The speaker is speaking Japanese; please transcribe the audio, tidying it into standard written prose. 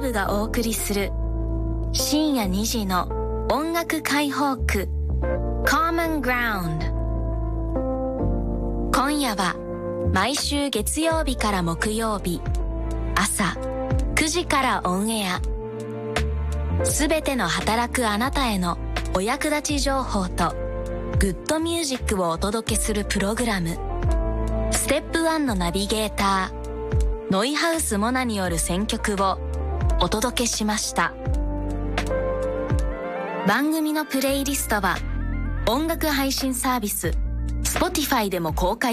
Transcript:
部がお送りする深夜2時の音楽解放区 Common Ground。 今夜は毎週月曜日から木曜日朝9時からオンエア。すべての働くあなたへのお役立ち情報とグッドミュージックをお届けするプログラム、ステップ1のナビゲーターノイハウスモナによる選曲をお届けしました。番組のプレイリストは音楽配信サービス Spotify でも公開